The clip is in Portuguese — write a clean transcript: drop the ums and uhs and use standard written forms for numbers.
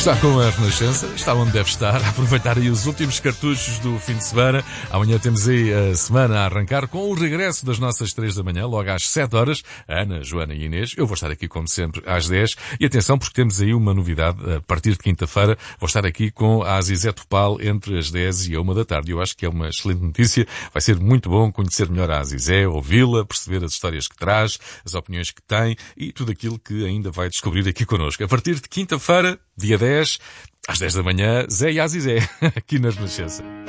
Está com a Renascença, está onde deve estar, a aproveitar aí os últimos cartuchos do fim de semana. Amanhã temos aí a semana a arrancar com o regresso das nossas 3 da manhã, logo às 7 horas. A Ana, Joana e Inês. Eu vou estar aqui, como sempre, às 10. E atenção, porque temos aí uma novidade. A partir de quinta-feira, vou estar aqui com a Azizé Topal entre as 10 e a 1 da tarde. Eu acho que é uma excelente notícia. Vai ser muito bom conhecer melhor a Azizé, ouvi-la, perceber as histórias que traz, as opiniões que tem e tudo aquilo que ainda vai descobrir aqui connosco. A partir de quinta-feira, dia 10, às 10 da manhã, Zé e Azizé, aqui na Renascença.